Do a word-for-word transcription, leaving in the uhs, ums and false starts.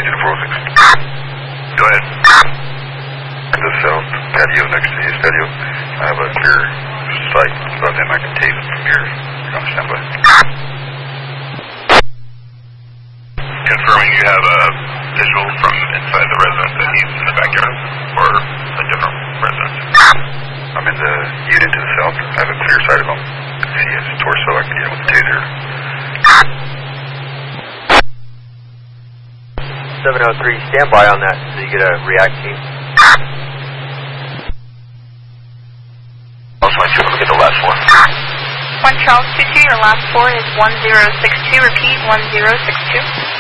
Unit four oh six. Go ahead. To the south patio next to his patio. I have a clear sight above him. I can tase him from here. You're on standby. Confirming you have a visual from inside the residence that he's in the backyard, or a different residence? I'm in the unit to the south. I have a clear sight of him. I see his torso. I can get him with the taser. seven oh three, stand by on that so you get a react team. Also, I look at the last four. one Charles two two, your last four is one zero six two, repeat one zero six two.